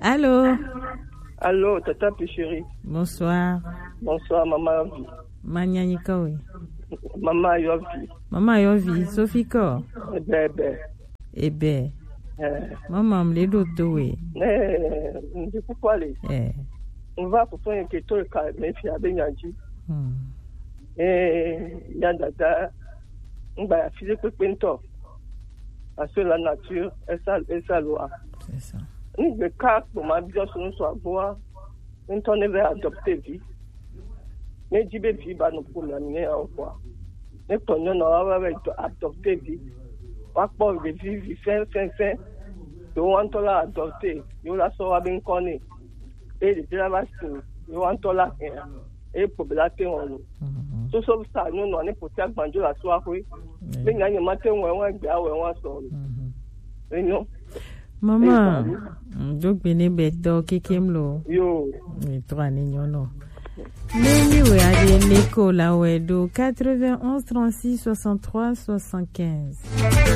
Allô? Allô, Tata Péchérie. Bonsoir. Bonsoir, Maman Yovi. Manyanyika, oui. Maman Yovi. Maman Yovi, Sophie Ko. Ebe. Maman Mledoto, oui. Je peux pas aller. On va pour faire un keto et mais il y a bien dit. Il y a dada. On va filer que pinto. Parce que la nature est sa loi. C'est ça. Le cas pour ma vie, on soit bois. Quand on est adopté vie. Mais du bébé va nous pour l'amener au quoi. Mais quand on aura adopté vie. Pas pour vivre fin. Donc on l'a adopté. On l'a sauvé bien connu. Et les travailleurs, on l'a et pour la terre on. Tout ça nous on est pour faire manger la soirée. Mais il y a un matin où on va sort. Et non. Maman, donc bene beto kikemlo. Yo. Et toi nyono. Neni we ade neko la we do 91 36 63 75.